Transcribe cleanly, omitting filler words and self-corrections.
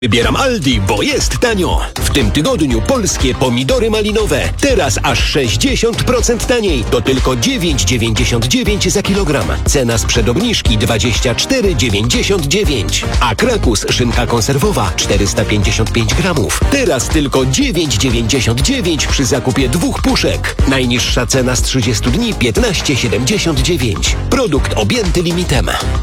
Wybieram Aldi, bo jest tanio. W tym tygodniu polskie pomidory malinowe. Teraz aż 60% taniej. To tylko 9,99 za kilogram. Cena sprzed obniżki 24,99. A Krakus szynka konserwowa 455 gramów. Teraz tylko 9,99 przy zakupie 2 puszek. Najniższa cena z 30 dni 15,79. Produkt objęty limitem.